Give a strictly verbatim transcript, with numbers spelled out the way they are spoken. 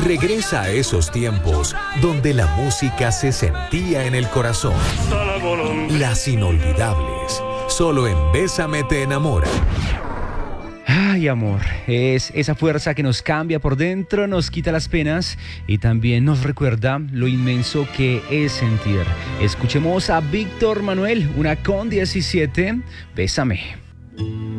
Regresa a esos tiempos donde la música se sentía en el corazón. Las inolvidables, solo en Bésame te enamora. Ay, amor, es esa fuerza que nos cambia por dentro, nos quita las penas y también nos recuerda lo inmenso que es sentir. Escuchemos a Víctor Manuel, una con diecisiete, Bésame.